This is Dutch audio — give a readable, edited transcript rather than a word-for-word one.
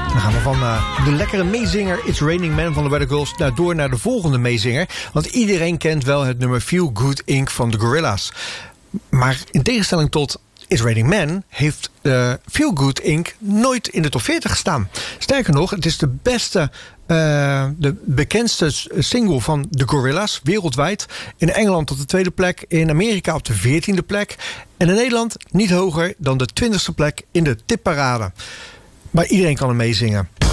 Dan gaan we van de lekkere meezinger It's Raining Men van de Weather Girls door naar de volgende meezinger. Want iedereen kent wel het nummer Feel Good Inc. van de Gorillaz. Maar in tegenstelling tot It's Raining Men heeft Feel Good Inc. nooit in de top 40 gestaan. Sterker nog, het is de bekendste single van de Gorillaz wereldwijd. In Engeland op de 2e plek, in Amerika op de 14e plek. En in Nederland niet hoger dan de 20e plek in de tipparade. Maar iedereen kan hem meezingen.